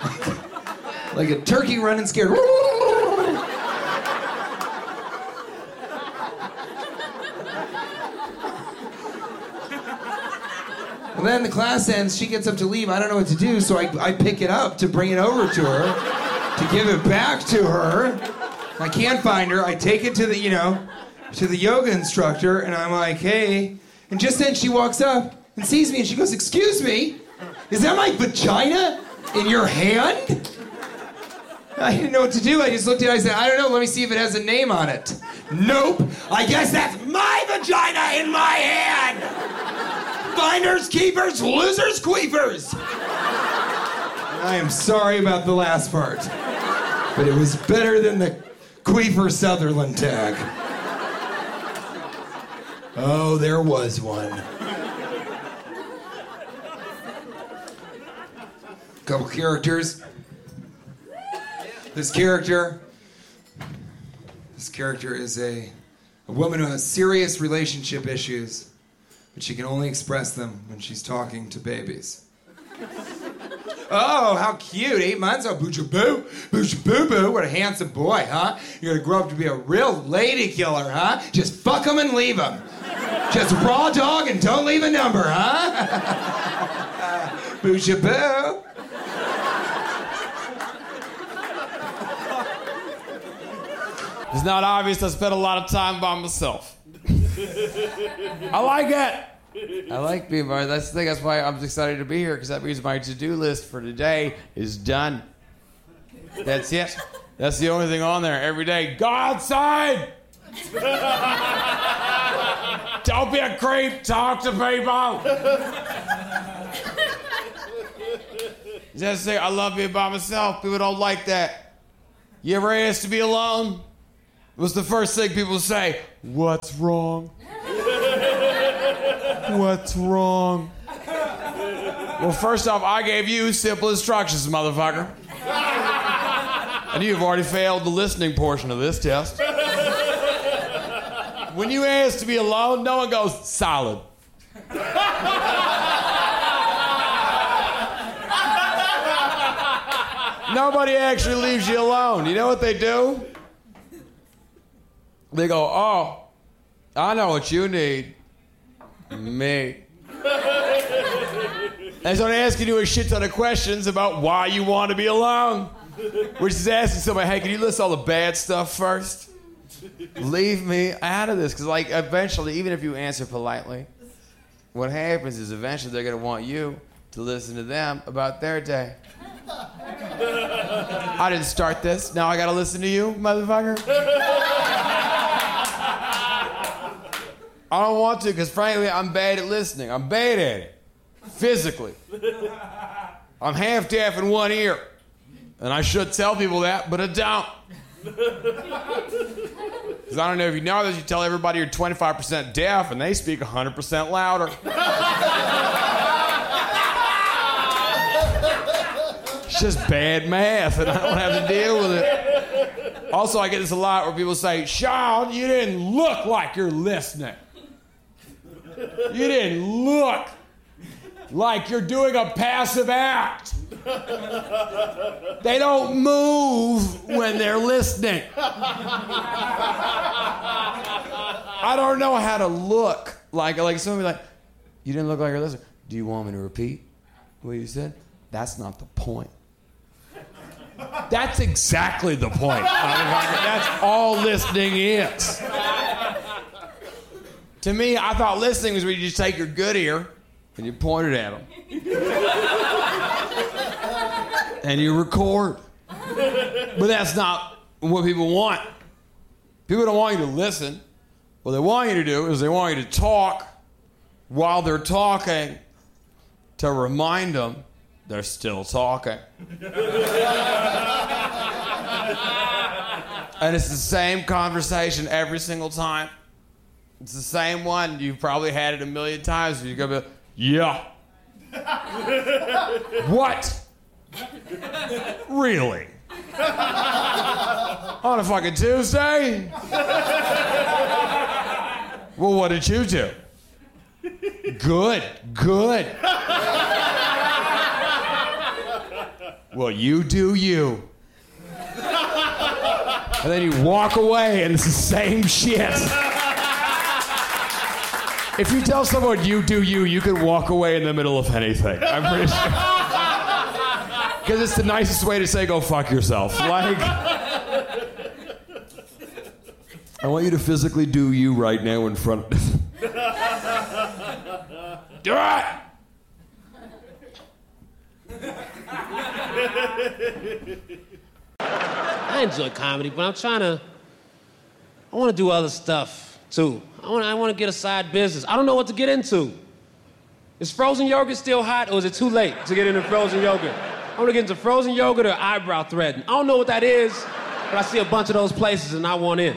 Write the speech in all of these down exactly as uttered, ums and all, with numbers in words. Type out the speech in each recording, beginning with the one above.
Like a turkey running scared. And then the class ends, she gets up to leave, I don't know what to do, so I, I pick it up to bring it over to her, to give it back to her. I can't find her, I take it to the, you know, to the yoga instructor, and I'm like, hey, and just then she walks up and sees me, and she goes, excuse me, is that my vagina in your hand? I didn't know what to do, I just looked at it, I said, I don't know, let me see if it has a name on it. Nope, I guess that's my vagina in my hand! Finders, keepers, losers, queefers. I am sorry about the last part, but it was better than the Queefer Sutherland tag. Oh, there was one. Couple characters. This character, this character is a, a woman who has serious relationship issues. But she can only express them when she's talking to babies. Oh, how cute. Eight months? Oh, boocha boo. Boocha boo boo. What a handsome boy, huh? You're gonna grow up to be a real lady killer, huh? Just fuck him and leave him. Just raw dog and don't leave a number, huh? Boocha boo. It's not obvious I spent a lot of time by myself. I like it. I like being by. That's the thing. That's why I'm excited to be here, because that means my to-do list for today is done. That's it. That's the only thing on there every day. Go outside. Don't be a creep. Talk to people. Just say I love being by myself. People don't like that. You ever asked to be alone? What's the first thing people say? What's wrong? What's wrong? Well, first off, I gave you simple instructions, motherfucker. And you've already failed the listening portion of this test. When you ask to be alone, no one goes, solid. Nobody actually leaves you alone. You know what they do? They go, oh, I know what you need. Me. And so they're asking you a shit ton of questions about why you want to be alone. Which is asking somebody, hey, can you list all the bad stuff first? Leave me out of this. Because, like, eventually, even if you answer politely, what happens is eventually they're going to want you to listen to them about their day. I didn't start this. Now I got to listen to you, motherfucker? I don't want to, because frankly, I'm bad at listening. I'm bad at it. Physically. I'm half-deaf in one ear. And I should tell people that, but I don't. Because I don't know if you know this, you tell everybody you're twenty-five percent deaf, and they speak one hundred percent louder. It's just bad math, and I don't have to deal with it. Also, I get this a lot where people say, Sean, you didn't look like you're listening. You didn't look like you're doing a passive act. They don't move when they're listening. I don't know how to look like, like somebody like, you didn't look like you're listening. Do you want me to repeat what you said? That's not the point. That's exactly the point. That's all listening is. To me, I thought listening was where you just take your good ear and you point it at them. And you record. But that's not what people want. People don't want you to listen. What they want you to do is they want you to talk while they're talking to remind them they're still talking. And it's the same conversation every single time. It's the same one. You've probably had it a million times. You're going to be, yeah. What? Really? On a fucking Tuesday? Well, what did you do? Good, good. Well, you do you. And then you walk away and it's the same shit. If you tell someone you do you, you can walk away in the middle of anything. I'm pretty sure. Because it's the nicest way to say go fuck yourself. Like, I want you to physically do you right now in front of... Do it! I enjoy comedy, but I'm trying to... I want to do other stuff, too. I want I want to get a side business. I don't know what to get into. Is frozen yogurt still hot, or is it too late to get into frozen yogurt? I want to get into frozen yogurt or eyebrow threading. I don't know what that is, but I see a bunch of those places and I want in.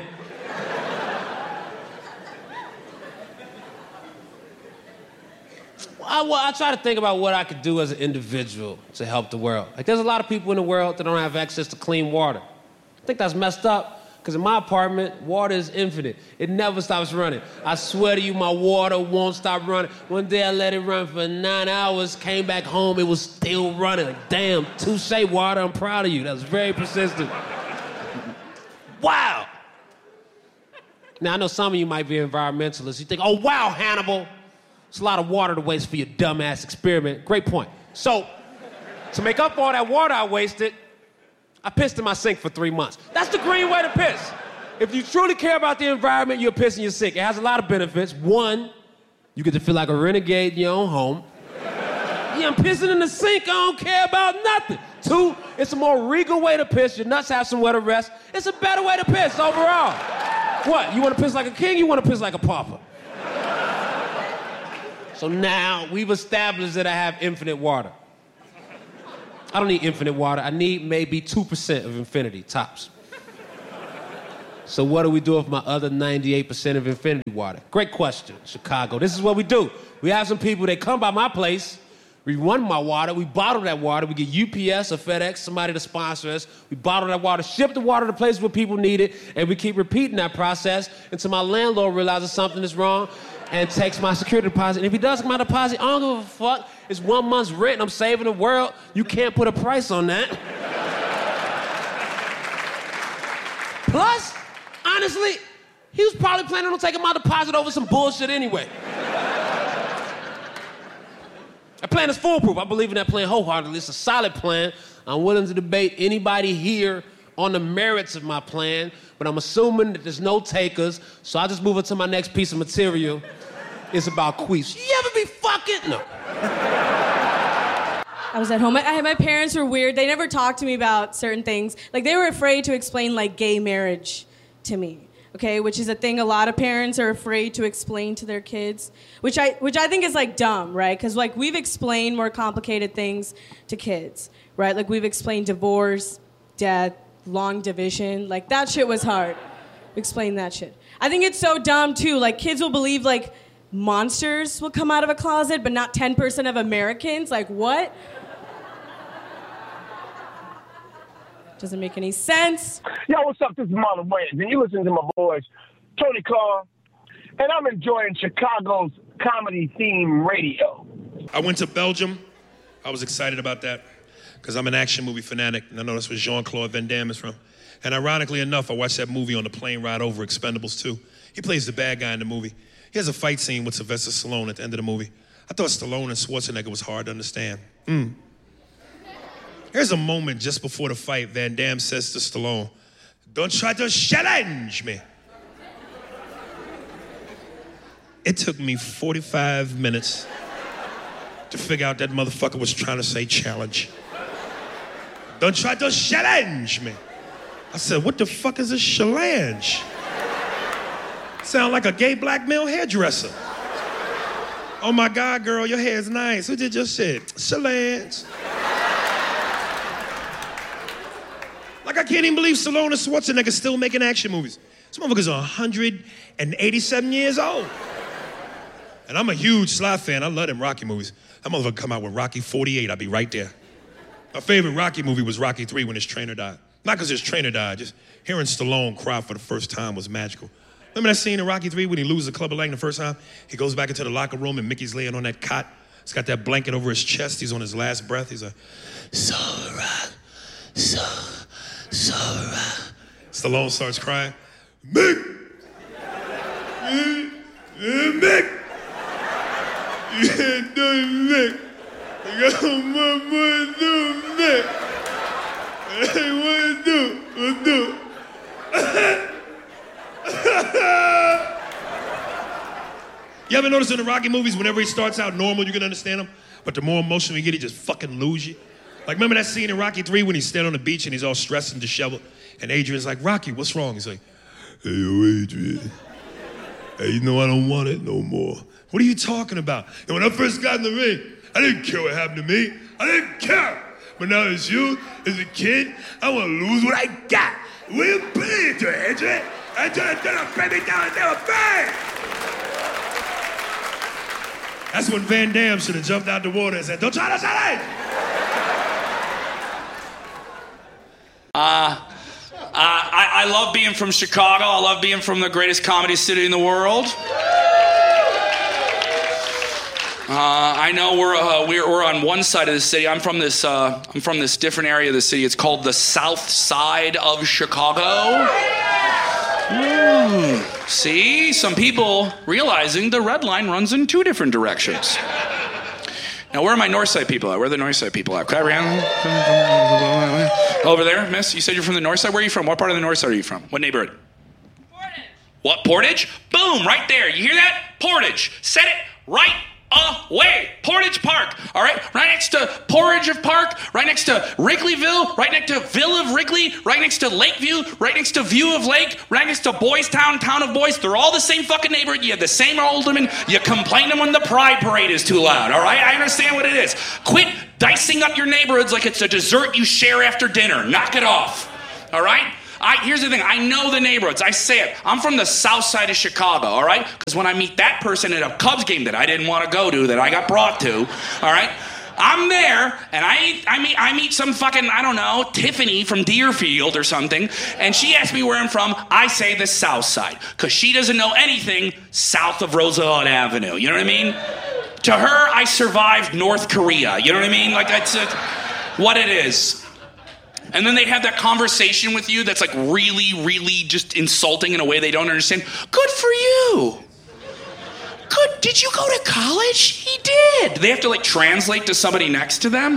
I, well, I try to think about what I could do as an individual to help the world. Like, there's a lot of people in the world that don't have access to clean water. I think that's messed up, because in my apartment, water is infinite. It never stops running. I swear to you, my water won't stop running. One day I let it run for nine hours, came back home, it was still running. Like, damn, touche, water, I'm proud of you. That was very persistent. Wow. Now, I know some of you might be environmentalists. You think, oh, wow, Hannibal. It's a lot of water to waste for your dumbass experiment. Great point. So, to make up for all that water I wasted, I pissed in my sink for three months. That's the green way to piss. If you truly care about the environment, you'll piss in your sink. It has a lot of benefits. One, you get to feel like a renegade in your own home. Yeah, I'm pissing in the sink. I don't care about nothing. Two, it's a more regal way to piss. Your nuts have somewhere to rest. It's a better way to piss overall. What, you want to piss like a king? You want to piss like a pauper? So now we've established that I have infinite water. I don't need infinite water. I need maybe two percent of infinity, tops. So what do we do with my other ninety-eight percent of infinity water? Great question, Chicago. This is what we do. We have some people, they come by my place, we run my water, we bottle that water, we get U P S or FedEx, somebody to sponsor us, we bottle that water, ship the water to places where people need it, and we keep repeating that process until my landlord realizes something is wrong and takes my security deposit. And if he does take my deposit, I don't give a fuck. It's one month's rent, I'm saving the world. You can't put a price on that. Plus, honestly, he was probably planning on taking my deposit over some bullshit anyway. That plan is foolproof. I believe in that plan wholeheartedly. It's a solid plan. I'm willing to debate anybody here on the merits of my plan, but I'm assuming that there's no takers, so I'll just move on to my next piece of material. It's about queefs. You ever be fucking? No. I was at home. I, my parents were weird. They never talked to me about certain things. Like, they were afraid to explain, like, gay marriage to me, okay? Which is a thing a lot of parents are afraid to explain to their kids, which I, which I think is, like, dumb, right? Because, like, we've explained more complicated things to kids, right? Like, we've explained divorce, death, long division. Like, that shit was hard. Explain that shit. I think it's so dumb, too. Like, kids will believe, like, monsters will come out of a closet, but not ten percent of Americans. Like, what? Doesn't make any sense. Yo, what's up? This is Marlon Wayans, and you listen to my boys, Tony Carr, and I'm enjoying Chicago's comedy theme radio. I went to Belgium. I was excited about that because I'm an action movie fanatic, and I know that's where Jean-Claude Van Damme is from. And ironically enough, I watched that movie on the plane ride over, Expendables two. He plays the bad guy in the movie. He has a fight scene with Sylvester Stallone at the end of the movie. I thought Stallone and Schwarzenegger was hard to understand. Mm. Here's a moment just before the fight. Van Damme says to Stallone, "Don't try to challenge me." It took me forty-five minutes to figure out that motherfucker was trying to say challenge. "Don't try to challenge me." I said, what the fuck is a challenge? Sound like a gay black male hairdresser. "Oh my God, girl, your hair's nice. Who did your shit?" "Challenge." Like, I can't even believe Stallone and Schwarzenegger still making action movies. This motherfucker's one hundred eighty-seven years old. And I'm a huge Sly fan. I love them Rocky movies. That motherfucker come out with Rocky forty-eight, I'll be right there. My favorite Rocky movie was Rocky three, when his trainer died. Not because his trainer died, just hearing Stallone cry for the first time was magical. Remember that scene in Rocky three when he loses the Clubber Lang the first time? He goes back into the locker room and Mickey's laying on that cot. He's got that blanket over his chest. He's on his last breath. He's like, "So, Rock, Zora. Stallone starts crying. Mick! Mick! Yeah, do Mick. I got my boy do Mick. Hey, what do? What do? You ever notice in the Rocky movies, whenever he starts out normal, you can understand him, but the more emotional you get, he just fucking lose you? Like, remember that scene in Rocky three when he's standing on the beach and he's all stressed and disheveled, and Adrian's like, Rocky, what's wrong? He's like, hey, yo, Adrian. Hey, you know I don't want it no more. What are you talking about? And when I first got in the ring, I didn't care what happened to me. I didn't care. But now as you, as a kid, I want to lose what I got. What are you paying to, Adrian? I tried to pay me down and never pay. That's when Van Damme should have jumped out the water and said, don't try to say it. Uh, uh, I, I love being from Chicago. I love being from the greatest comedy city in the world. Uh, I know we're, uh, we're we're on one side of the city. I'm from this uh, I'm from this different area of the city. It's called the South Side of Chicago. Mm. See, some people realizing the red line runs in two different directions. Now, where are my North Side people at? Where are the North Side people at? Over there, miss? You said you're from the North Side? Where are you from? What part of the North Side are you from? What neighborhood? Portage. What, Portage? Boom, right there. You hear that? Portage. Said it right away. Portage Park, all right? Right next to Porridge of Park, right next to Wrigleyville, right next to Ville of Wrigley, right next to Lakeview, right next to View of Lake, right next to Boys Town, Town of Boys. They're all the same fucking neighborhood. You have the same alderman. You complain when the Pride Parade is too loud, all right? I understand what it is. Quit dicing up your neighborhoods like it's a dessert you share after dinner. Knock it off, all right? I, here's the thing, I know the neighborhoods, I say it. I'm from the South Side of Chicago, all right? Because when I meet that person at a Cubs game that I didn't want to go to, that I got brought to, all right? I'm there, and I, I, meet, I meet some fucking, I don't know, Tiffany from Deerfield or something, and she asks me where I'm from. I say the South Side, because she doesn't know anything south of Roosevelt Avenue, you know what I mean? To her, I survived North Korea, you know what I mean? Like, that's uh, what it is. And then they have that conversation with you that's like really, really just insulting in a way they don't understand. Good for you. Good. Did you go to college? He did. They have to like translate to somebody next to them.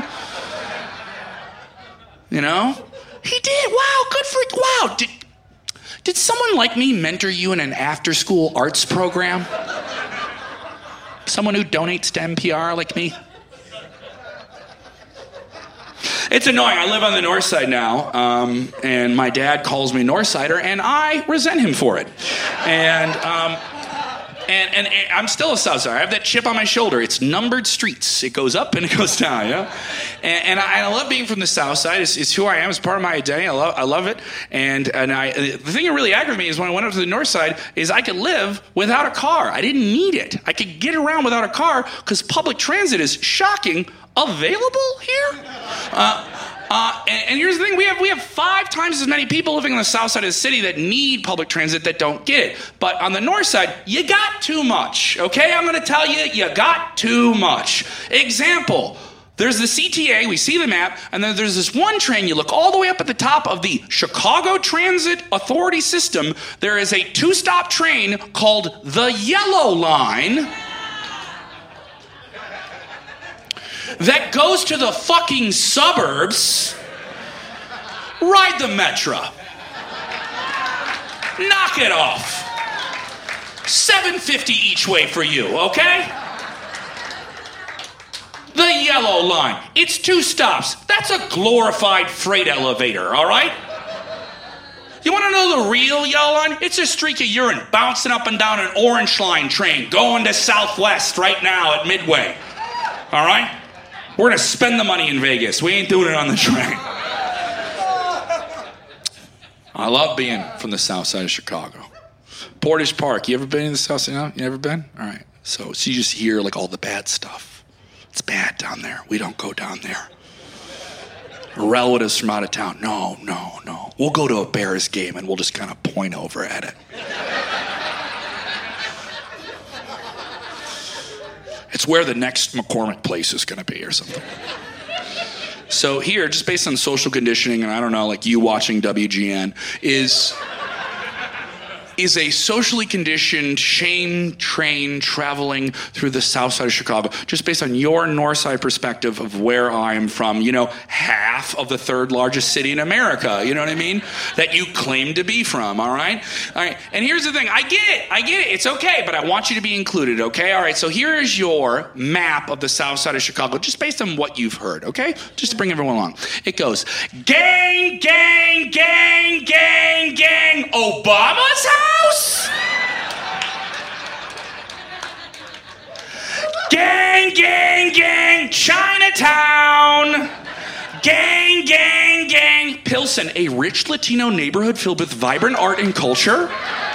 You know? He did. Wow, good for you. Wow. Did, did someone like me mentor you in an after-school arts program? Someone who donates to N P R like me? It's annoying. I live on the North Side now, um, and my dad calls me Northsider, and I resent him for it. And, um, and, and, and I'm still a Southsider. I have that chip on my shoulder. It's numbered streets. It goes up and it goes down, you know? And, and, I, and I love being from the South Side. It's, it's who I am. It's part of my identity. I love, I love it. And, and I, the thing that really aggravated me is when I went up to the North Side is I could live without a car. I didn't need it. I could get around without a car because public transit is shocking available here? Uh, uh, and, and here's the thing, we have we have five times as many people living on the south side of the city that need public transit that don't get it. But on the north side, you got too much, okay? I'm gonna tell you, you got too much. Example, there's the C T A, we see the map, and then there's this one train, you look all the way up at the top of the Chicago Transit Authority system, there is a two-stop train called the Yellow Line, that goes to the fucking suburbs. Ride the Metro. Knock it off. seven fifty each way for you, okay? The Yellow Line. It's two stops. That's a glorified freight elevator, all right? You want to know the real Yellow Line? It's a streak of urine bouncing up and down an Orange Line train going to Southwest right now at Midway, all right? We're going to spend the money in Vegas. We ain't doing it on the train. I love being from the south side of Chicago. Portage Park. You ever been to the south side? No? You ever been? All right. So, so you just hear like all the bad stuff. It's bad down there. We don't go down there. Relatives from out of town. No, no, no. We'll go to a Bears game and we'll just kind of point over at it. It's where the next McCormick place is going to be or something. So here, just based on social conditioning, and I don't know, like you watching W G N, is... is a socially conditioned shame train traveling through the south side of Chicago, just based on your north side perspective of where I am from, you know, half of the third largest city in America, you know what I mean? That you claim to be from, all right? All right, and here's the thing, I get it, I get it, it's okay, but I want you to be included, okay? All right, so here is your map of the south side of Chicago, just based on what you've heard, okay? Just to bring everyone along. It goes, gang, gang, gang, gang, gang, Obama's house? House. Gang, gang, gang, Chinatown. Gang, gang, gang, Pilsen, a rich Latino neighborhood filled with vibrant art and culture.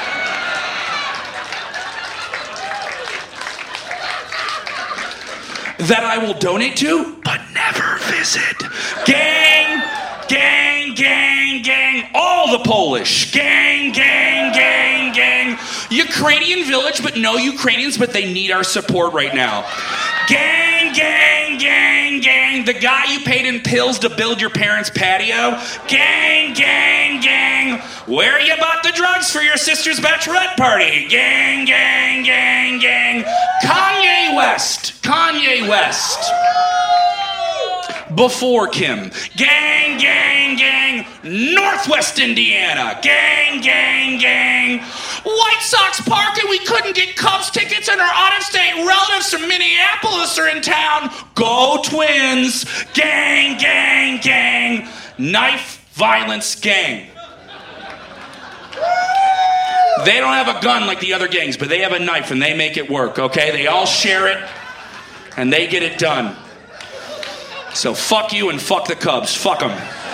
That I will donate to, but never visit. Gang, gang, gang, gang, all the Polish. Gang, gang, gang, gang. Ukrainian village, but no Ukrainians, but they need our support right now. Gang, gang, gang, gang. The guy you paid in pills to build your parents' patio. Gang, gang, gang. Where you bought the drugs for your sister's bachelorette party. Gang, gang, gang, gang. Kanye West. Kanye West. Before Kim. Gang, gang, gang. Northwest Indiana. Gang, gang, gang. White Sox Park and we couldn't get Cubs tickets and our out-of-state relatives from Minneapolis are in town. Go Twins. Gang, gang, gang. Knife violence gang. They don't have a gun like the other gangs, but they have a knife and they make it work, okay? They all share it and they get it done. So fuck you and fuck the Cubs. Fuck them.